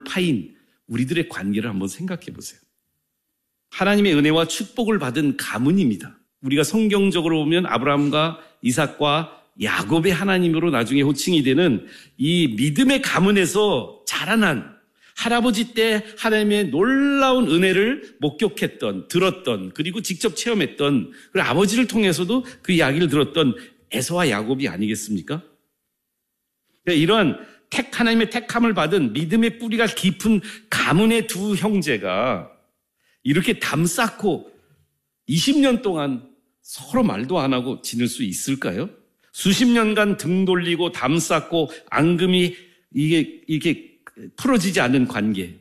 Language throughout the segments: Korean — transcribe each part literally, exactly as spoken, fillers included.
파인 우리들의 관계를 한번 생각해 보세요. 하나님의 은혜와 축복을 받은 가문입니다. 우리가 성경적으로 보면 아브라함과 이삭과 야곱의 하나님으로 나중에 호칭이 되는 이 믿음의 가문에서 자라난 할아버지 때 하나님의 놀라운 은혜를 목격했던, 들었던, 그리고 직접 체험했던, 그리고 아버지를 통해서도 그 이야기를 들었던 에서와 야곱이 아니겠습니까? 그러니까 이러한 택, 하나님의 택함을 받은 믿음의 뿌리가 깊은 가문의 두 형제가 이렇게 담 쌓고 이십 년 동안 서로 말도 안 하고 지낼 수 있을까요? 수십 년간 등 돌리고 담 쌓고 앙금이 이게, 이게 풀어지지 않는 관계.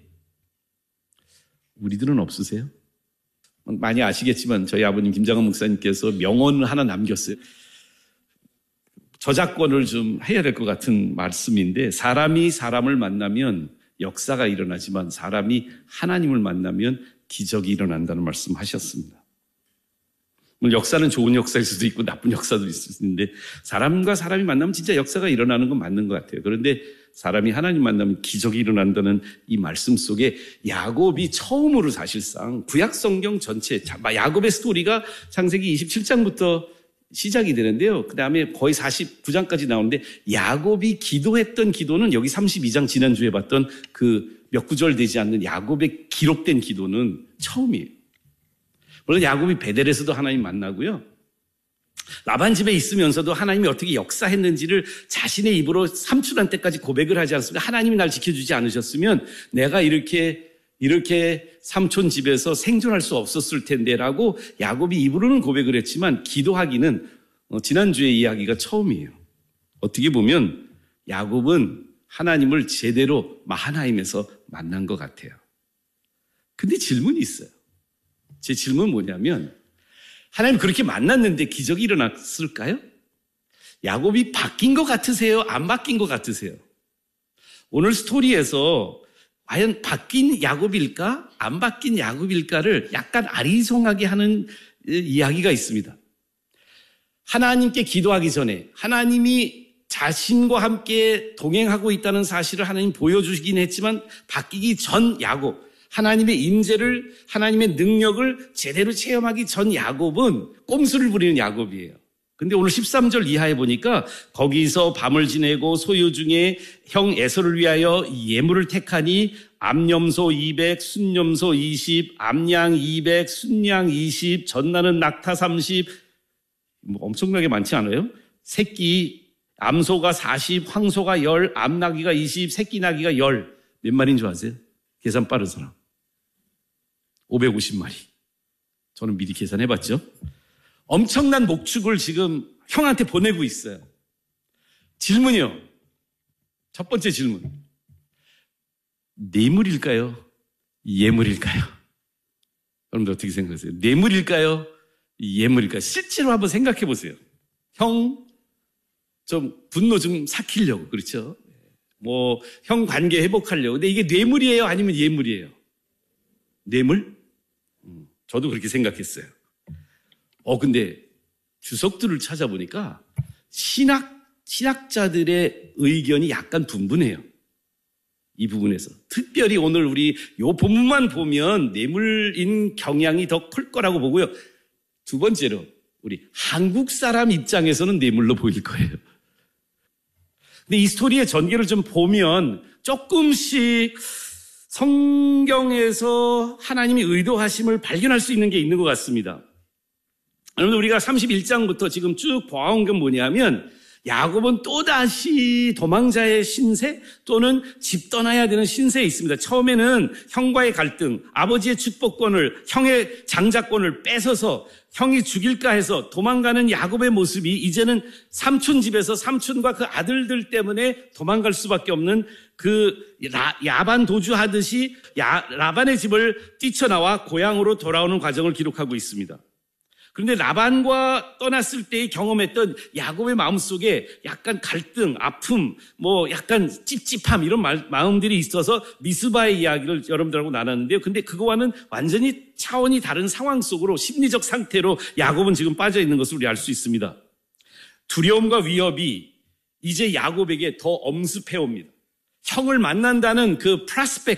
우리들은 없으세요? 많이 아시겠지만 저희 아버님 김장원 목사님께서 명언을 하나 남겼어요. 저작권을 좀 해야 될 것 같은 말씀인데, 사람이 사람을 만나면 역사가 일어나지만 사람이 하나님을 만나면 기적이 일어난다는 말씀 하셨습니다. 물론 역사는 좋은 역사일 수도 있고 나쁜 역사도 있을 수 있는데, 사람과 사람이 만나면 진짜 역사가 일어나는 건 맞는 것 같아요. 그런데 사람이 하나님 만나면 기적이 일어난다는 이 말씀 속에 야곱이 처음으로 사실상 구약 성경 전체, 야곱의 스토리가 창세기 이십칠 장부터 시작이 되는데요. 그 다음에 거의 사십구 장까지 나오는데, 야곱이 기도했던 기도는 여기 삼십이 장 지난주에 봤던 그 몇 구절 되지 않는 야곱의 기록된 기도는 처음이에요. 물론 야곱이 베델에서도 하나님 만나고요. 라반 집에 있으면서도 하나님이 어떻게 역사했는지를 자신의 입으로 삼촌한테까지 고백을 하지 않습니까? 하나님이 날 지켜주지 않으셨으면 내가 이렇게 이렇게 삼촌 집에서 생존할 수 없었을 텐데라고 야곱이 입으로는 고백을 했지만 기도하기는 지난주의 이야기가 처음이에요. 어떻게 보면 야곱은 하나님을 제대로 마하나임에서 만난 것 같아요. 근데 질문이 있어요. 제 질문은 뭐냐면, 하나님 그렇게 만났는데 기적이 일어났을까요? 야곱이 바뀐 것 같으세요? 안 바뀐 것 같으세요? 오늘 스토리에서 과연 바뀐 야곱일까? 안 바뀐 야곱일까를 약간 아리송하게 하는 이야기가 있습니다. 하나님께 기도하기 전에 하나님이 자신과 함께 동행하고 있다는 사실을 하나님 보여주시긴 했지만, 바뀌기 전 야곱, 하나님의 임재를, 하나님의 능력을 제대로 체험하기 전 야곱은 꼼수를 부리는 야곱이에요. 근데 오늘 십삼 절 이하에 보니까 거기서 밤을 지내고 소유 중에 형 에서를 위하여 예물을 택하니 암염소 이백, 순염소 이십, 암양 이백, 순양 이십, 전나는 낙타 삼십, 뭐 엄청나게 많지 않아요? 새끼 암소가 사십, 황소가 십, 암나귀가 이십, 새끼 나귀가 십. 몇 마리인 줄 아세요? 계산 빠른 사람. 오백오십 마리. 저는 미리 계산해봤죠. 엄청난 목축을 지금 형한테 보내고 있어요. 질문이요. 첫 번째 질문. 뇌물일까요? 예물일까요? 여러분들 어떻게 생각하세요? 뇌물일까요? 예물일까요? 실제로 한번 생각해 보세요. 형, 좀 분노 좀 삭히려고, 그렇죠? 뭐, 형 관계 회복하려고. 근데 이게 뇌물이에요? 아니면 예물이에요? 뇌물? 음, 저도 그렇게 생각했어요. 어, 근데 주석들을 찾아보니까 신학, 신학자들의 의견이 약간 분분해요. 이 부분에서. 특별히 오늘 우리 요 본문만 보면 뇌물인 경향이 더 클 거라고 보고요. 두 번째로, 우리 한국 사람 입장에서는 뇌물로 보일 거예요. 근데 이 스토리의 전개를 좀 보면 조금씩 성경에서 하나님이 의도하심을 발견할 수 있는 게 있는 것 같습니다. 여러분, 우리가 삼십일 장부터 지금 쭉 봐온 건 뭐냐면, 야곱은 또다시 도망자의 신세 또는 집 떠나야 되는 신세에 있습니다. 처음에는 형과의 갈등, 아버지의 축복권을, 형의 장자권을 뺏어서 형이 죽일까 해서 도망가는 야곱의 모습이 이제는 삼촌 집에서 삼촌과 그 아들들 때문에 도망갈 수밖에 없는 그 라, 야반 도주하듯이 야, 라반의 집을 뛰쳐나와 고향으로 돌아오는 과정을 기록하고 있습니다. 그런데 라반과 떠났을 때 경험했던 야곱의 마음속에 약간 갈등, 아픔, 뭐 약간 찝찝함 이런 말, 마음들이 있어서 미스바의 이야기를 여러분들하고 나눴는데요. 근데 그거와는 완전히 차원이 다른 상황 속으로 심리적 상태로 야곱은 지금 빠져 있는 것을 우리 알 수 있습니다. 두려움과 위협이 이제 야곱에게 더 엄습해 옵니다. 형을 만난다는 그 프로스펙트,